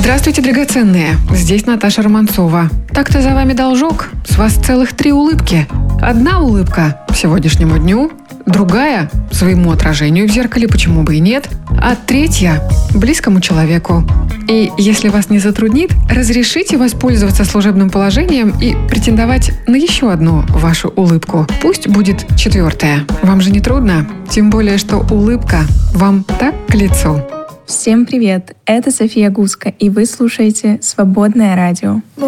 Здравствуйте, драгоценные. Здесь Наташа Романцова. Так-то за вами должок. С вас целых 3 улыбки. Одна улыбка сегодняшнему дню, другая – своему отражению в зеркале, почему бы и нет, а третья – близкому человеку. И если вас не затруднит, разрешите воспользоваться служебным положением и претендовать на еще одну вашу улыбку. Пусть будет 4-я. Вам же не трудно? Тем более, что улыбка вам так к лицу. Всем привет! Это София Гуска, и вы слушаете «Свободное радио».